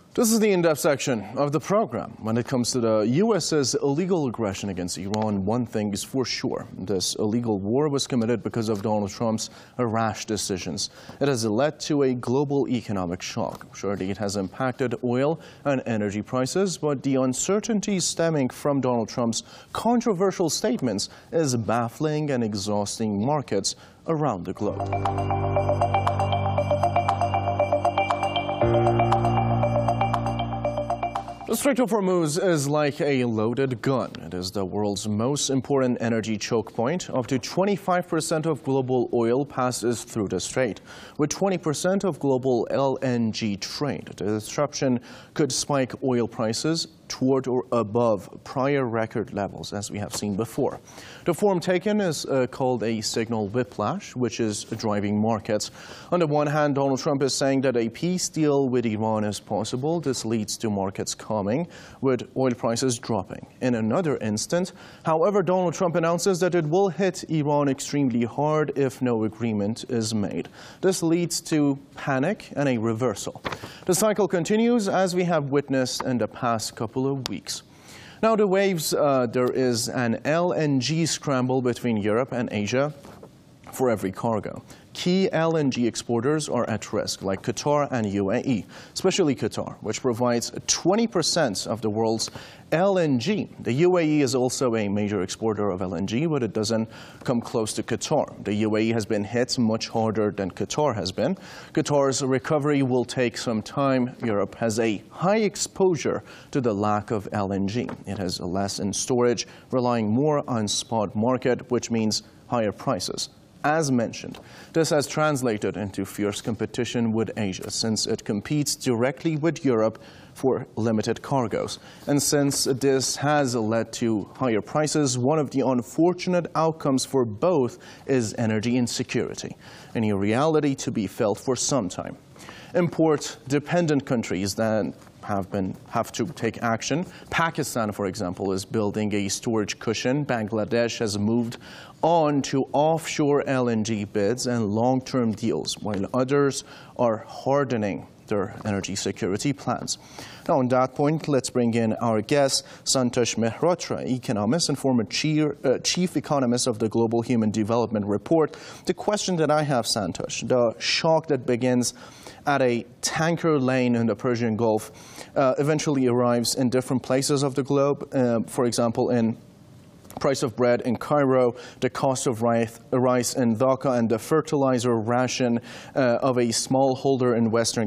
This is the in-depth section of the program. When it comes to the U.S.'s illegal aggression against Iran, one thing is for sure. This illegal war was committed because of Donald Trump's rash decisions. It has led to a global economic shock. Surely it has impacted oil and energy prices, but the uncertainty stemming from Donald Trump's controversial statements is baffling and exhausting markets around the globe. The Strait of Hormuz is like a loaded gun. It is the world's most important energy choke point. Up to 25% of global oil passes through the strait, with 20% of global LNG trade. The disruption could spike oil prices toward or above prior record levels, as we have seen before. The form taken is called a signal whiplash, which is driving markets. On the one hand, Donald Trump is saying that a peace deal with Iran is possible. This leads to markets calming, with oil prices dropping. In another instance, however, Donald Trump announces that it will hit Iran extremely hard if no agreement is made. This leads to panic and a reversal. The cycle continues, as we have witnessed in the past couple of weeks. Now, the waves, there is an LNG scramble between Europe and Asia for every cargo. Key LNG exporters are at risk, like Qatar and UAE, especially Qatar, which provides 20% of the world's LNG. The UAE is also a major exporter of LNG, but it doesn't come close to Qatar. The UAE has been hit much harder than Qatar has been. Qatar's recovery will take some time. Europe has a high exposure to the lack of LNG. It has less in storage, relying more on spot market, which means higher prices. As mentioned, this has translated into fierce competition with Asia, since it competes directly with Europe for limited cargoes. And since this has led to higher prices, one of the unfortunate outcomes for both is energy insecurity, and a reality to be felt for some time. Import-dependent countries that have to take action. Pakistan, for example, is building a storage cushion. Bangladesh has moved on to offshore LNG bids and long-term deals, while others are hardening their energy security plans. Now, on that point, let's bring in our guest, Santosh Mehrotra, economist and former chief economist of the Global Human Development Report. The question that I have, Santosh, the shock that begins at a tanker lane in the Persian Gulf eventually arrives in different places of the globe. For example, in price of bread in Cairo, the cost of rice in Dhaka, and the fertilizer ration of a smallholder in Western